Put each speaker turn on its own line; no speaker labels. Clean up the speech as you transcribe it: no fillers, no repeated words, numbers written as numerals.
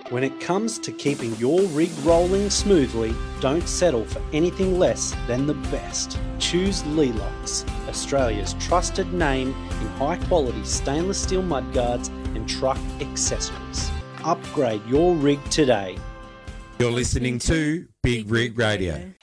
When it comes to keeping your rig rolling smoothly, don't settle for anything less than the best. Choose Leelocks, Australia's trusted name in high-quality stainless steel mudguards and truck accessories. Upgrade your rig today.
You're listening to Big Rig Radio.